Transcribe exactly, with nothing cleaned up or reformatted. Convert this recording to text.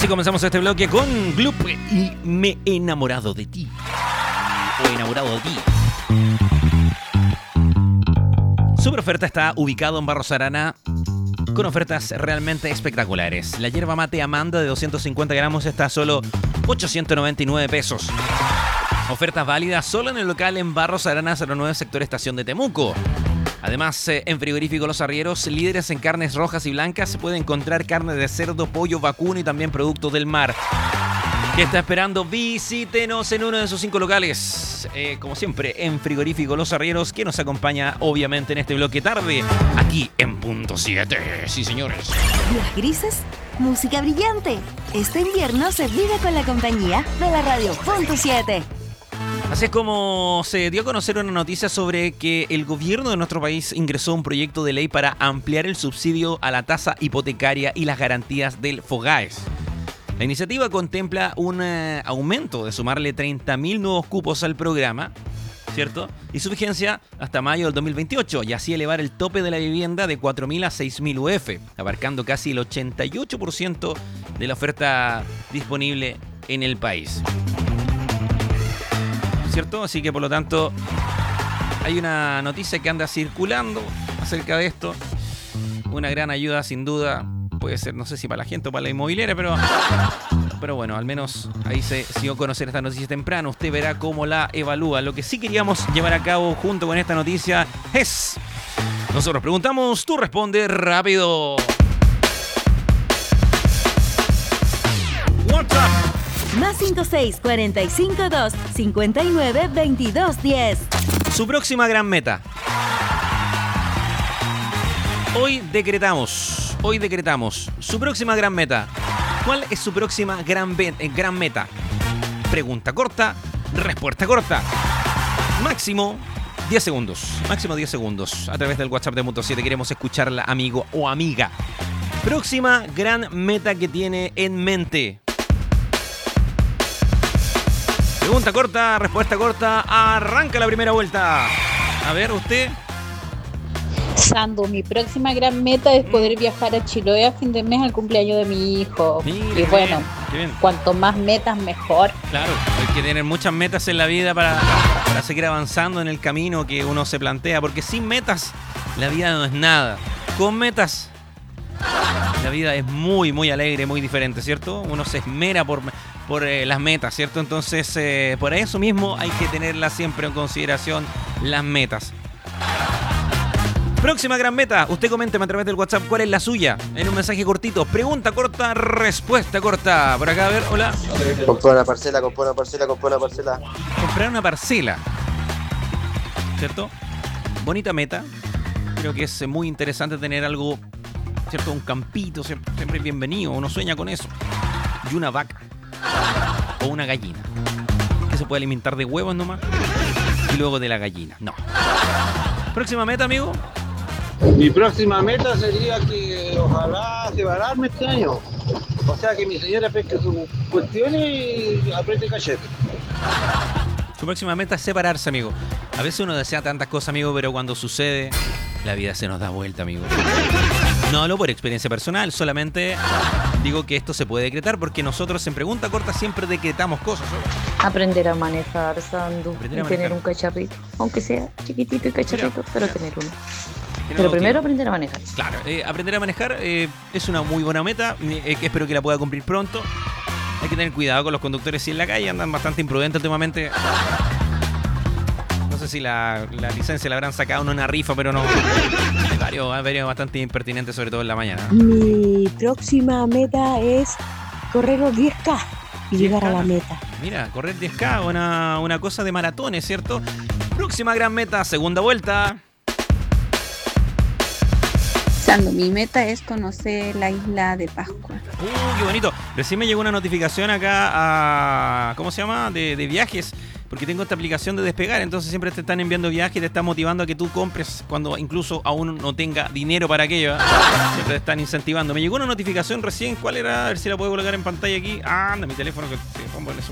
Así comenzamos este bloque con Gloop y Me he enamorado de ti. O enamorado de ti. Super Oferta está ubicado en Barros Arana con ofertas realmente espectaculares. La yerba mate Amanda de doscientos cincuenta gramos está a solo ochocientos noventa y nueve pesos. Ofertas válidas solo en el local en Barros Arana cero nueve, sector Estación de Temuco. Además, eh, en Frigorífico Los Arrieros, líderes en carnes rojas y blancas, se puede encontrar carne de cerdo, pollo, vacuno y también productos del mar. ¿Qué está esperando? Visítenos en uno de sus cinco locales. Eh, como siempre, en Frigorífico Los Arrieros, que nos acompaña obviamente en este bloque tarde, aquí en Punto siete. Sí, señores. Días grises, música brillante. Este invierno se vive con la compañía de la radio Punto siete. Así es como se dio a conocer una noticia sobre que el gobierno de nuestro país ingresó un proyecto de ley para ampliar el subsidio a la tasa hipotecaria y las garantías del FOGAES. La iniciativa contempla un eh, aumento de sumarle treinta mil nuevos cupos al programa, ¿cierto? Y su vigencia hasta mayo del dos mil veintiocho, y así elevar el tope de la vivienda de cuatro mil a seis mil U F, abarcando casi el ochenta y ocho por ciento de la oferta disponible en el país. ¿Cierto? Así que por lo tanto hay una noticia que anda circulando acerca de esto. Una gran ayuda sin duda. Puede ser, no sé si para la gente o para la inmobiliaria, pero, pero bueno, al menos ahí se, se dio a conocer esta noticia temprano. Usted verá cómo la evalúa. Lo que sí queríamos llevar a cabo junto con esta noticia es... Nosotros preguntamos, tú responde rápido. WhatsApp. Más cinco seis cuatro cinco dos cinco nueve dos dos uno cero. Su próxima gran meta. Hoy decretamos, hoy decretamos su próxima gran meta. ¿Cuál es su próxima gran, be- eh, gran meta? Pregunta corta, respuesta corta. Máximo diez segundos. Máximo diez segundos. A través del WhatsApp de Punto siete queremos escucharla, amigo o amiga. Próxima gran meta que tiene en mente. Pregunta corta, respuesta corta. Arranca la primera vuelta. A ver, usted. Sando, mi próxima gran meta es poder viajar a Chiloé a fin de mes al cumpleaños de mi hijo. Mira, y bueno, qué bien. cuanto más metas mejor. Claro, hay que tener muchas metas en la vida para, para seguir avanzando en el camino que uno se plantea, porque sin metas la vida no es nada. Con metas la vida es muy, muy alegre, muy diferente, ¿cierto? Uno se esmera por, por eh, las metas, ¿cierto? Entonces, eh, por eso mismo hay que tenerlas siempre en consideración, las metas. Próxima gran meta, usted coménteme a través del WhatsApp cuál es la suya, en un mensaje cortito. Pregunta corta, respuesta corta. Por acá, a ver, hola. Comprar una parcela, comprar una parcela, comprar una parcela. Comprar una parcela, ¿cierto? Bonita meta. Creo que es muy interesante tener algo, ¿cierto? Un campito, siempre es bienvenido. Uno sueña con eso. Y una vaca o una gallina, que se puede alimentar de huevos nomás y luego de la gallina. No. Próxima meta, amigo. Mi próxima meta sería que ojalá separarme este año. O sea, que mi señora pesque sus cuestiones y apriete cachete. Su próxima meta es separarse, amigo. A veces uno desea tantas cosas, amigo, pero cuando sucede, la vida se nos da vuelta, amigo. No hablo por experiencia personal, solamente digo que esto se puede decretar porque nosotros en Pregunta Corta siempre decretamos cosas. ¿No? Aprender a manejar, Sandu, Aprender a y tener manejar. un cacharrito, aunque sea chiquitito y cacharrito, Mira, pero mira. tener uno. Que no Pero lo primero tiene. aprender a manejar. Claro, eh, aprender a manejar eh, es una muy buena meta, eh, que espero que la pueda cumplir pronto. Hay que tener cuidado con los conductores si en la calle andan bastante imprudentes últimamente. No sé si la, la licencia la habrán sacado en una rifa, pero no. Hay varios, hay varios bastante impertinentes, sobre todo en la mañana. Mi próxima meta es correr los diez K y llegar a la meta. Mira, correr diez K, una, una cosa de maratones, ¿cierto? Próxima gran meta, segunda vuelta. Sando, mi meta es conocer la isla de Pascua. Uh, qué bonito. Recién me llegó una notificación acá a... ¿Cómo se llama? De, de viajes. Porque tengo esta aplicación de Despegar. Entonces siempre te están enviando viajes y te están motivando a que tú compres cuando incluso aún no tenga dinero para aquello. ¿eh? Siempre te están incentivando. Me llegó una notificación recién. ¿Cuál era? A ver si la puedo colocar en pantalla aquí. Ah, anda, mi teléfono que...